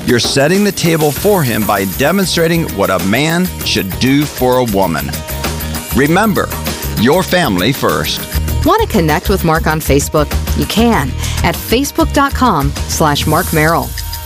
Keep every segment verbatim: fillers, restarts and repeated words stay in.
You're setting the table for him by demonstrating what a man should do for a woman. Remember, your family first. Want to connect with Mark on Facebook? You can at facebook.com slash Mark Merrill.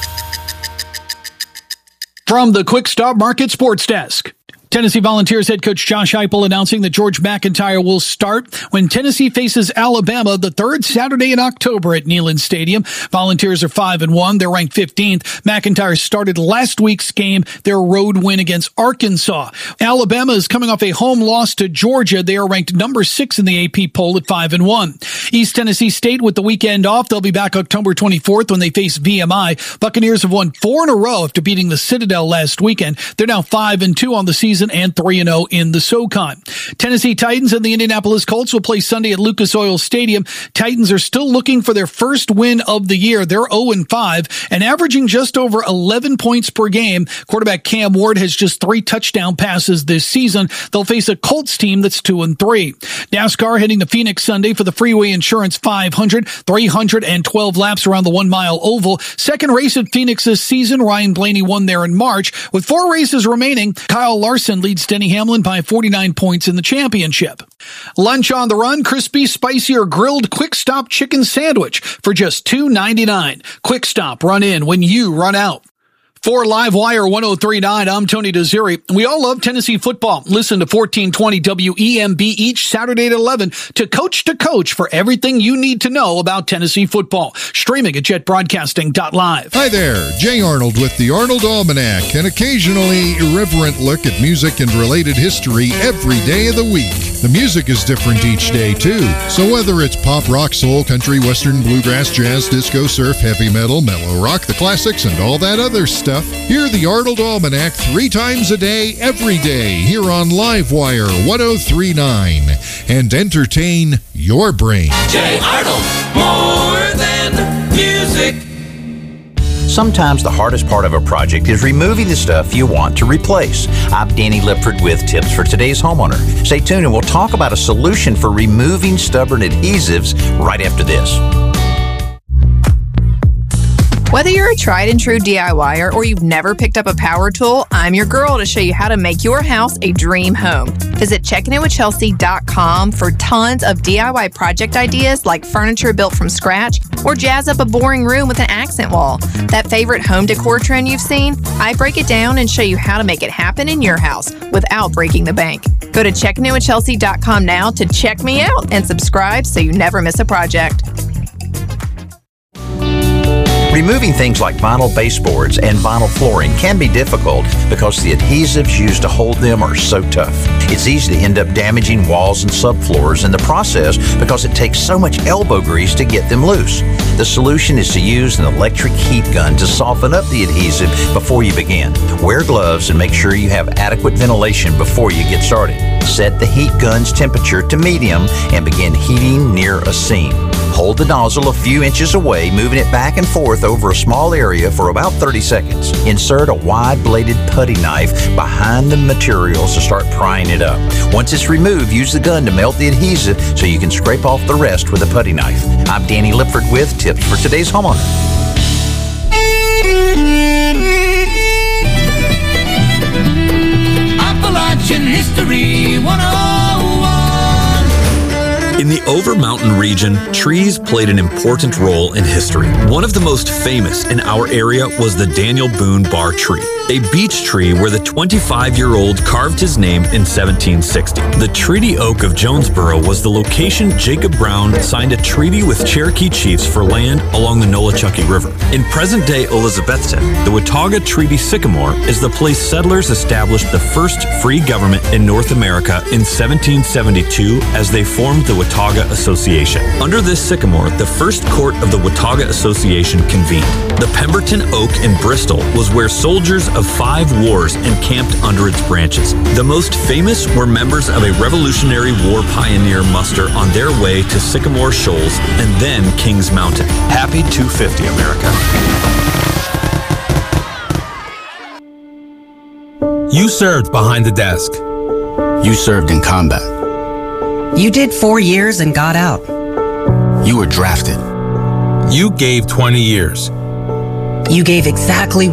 From the Quick Stop Market Sports Desk. Tennessee Volunteers head coach Josh Heupel announcing that George McIntyre will start when Tennessee faces Alabama the third Saturday in October at Neyland Stadium. Volunteers are five and one. They're ranked fifteenth. McIntyre started last week's game, their road win against Arkansas. Alabama is coming off a home loss to Georgia. They are ranked number six in the A P poll at five and one. East Tennessee State with the weekend off. They'll be back October twenty-fourth when they face V M I. Buccaneers have won four in a row after beating the Citadel last weekend. They're now five and two on the season and three and oh in the SoCon. Tennessee Titans and the Indianapolis Colts will play Sunday at Lucas Oil Stadium. Titans are still looking for their first win of the year. They're oh and five and averaging just over eleven points per game. Quarterback Cam Ward has just three touchdown passes this season. They'll face a Colts team that's two and three. NASCAR heading to Phoenix Sunday for the Freeway Insurance five hundred, three hundred twelve laps around the one-mile oval. Second race at Phoenix this season. Ryan Blaney won there in March. With four races remaining, Kyle Larson leads Denny Hamlin by forty-nine points in the championship. Lunch on the Run, crispy, spicy, or grilled Quick Stop chicken sandwich for just two ninety-nine. Quick Stop, run in when you run out. For Livewire one oh three point nine, I'm Tony Desiri. We all love Tennessee football. Listen to fourteen twenty W E M B each Saturday at eleven to Coach to Coach for everything you need to know about Tennessee football. Streaming at jet broadcasting dot live. Hi there, Jay Arnold with the Arnold Almanac, an occasionally irreverent look at music and related history every day of the week. The music is different each day, too. So whether it's pop, rock, soul, country, western, bluegrass, jazz, disco, surf, heavy metal, mellow rock, the classics, and all that other stuff, hear the Arnold Almanac three times a day, every day, here on Livewire one oh three point nine, and entertain your brain. Jay Arnold, more than music. Sometimes the hardest part of a project is removing the stuff you want to replace. I'm Danny Lipford with tips for today's homeowner. Stay tuned and we'll talk about a solution for removing stubborn adhesives right after this. Whether you're a tried and true DIYer or you've never picked up a power tool, I'm your girl to show you how to make your house a dream home. Visit checking in with chelsea dot com for tons of D I Y project ideas like furniture built from scratch or jazz up a boring room with an accent wall. That favorite home decor trend you've seen? I break it down and show you how to make it happen in your house without breaking the bank. Go to checking in with chelsea dot com now to check me out and subscribe so you never miss a project. Removing things like vinyl baseboards and vinyl flooring can be difficult because the adhesives used to hold them are so tough. It's easy to end up damaging walls and subfloors in the process because it takes so much elbow grease to get them loose. The solution is to use an electric heat gun to soften up the adhesive before you begin. Wear gloves and make sure you have adequate ventilation before you get started. Set the heat gun's temperature to medium and begin heating near a seam. Hold the nozzle a few inches away, moving it back and forth over a small area for about thirty seconds. Insert a wide-bladed putty knife behind the materials to start prying it up. Once it's removed, use the gun to melt the adhesive so you can scrape off the rest with a putty knife. I'm Danny Lipford with tips for today's homeowner. Appalachian History one oh one. In the Over-Mountain region, trees played an important role in history. One of the most famous in our area was the Daniel Boone Bar Tree, a beech tree where the twenty-five-year-old carved his name in seventeen sixty. The Treaty Oak of Jonesboro was the location Jacob Brown signed a treaty with Cherokee chiefs for land along the Nolichucky River. In present-day Elizabethton, the Watauga Treaty Sycamore is the place settlers established the first free government in North America in seventeen seventy-two as they formed the Watauga Association. Under this sycamore, the first court of the Watauga Association convened. The Pemberton Oak in Bristol was where soldiers of five wars encamped under its branches. The most famous were members of a Revolutionary War pioneer muster on their way to Sycamore Shoals and then Kings Mountain. Happy two fifty, America. You served behind the desk. You served in combat. You did four years and got out. You were drafted. You gave twenty years. You gave exactly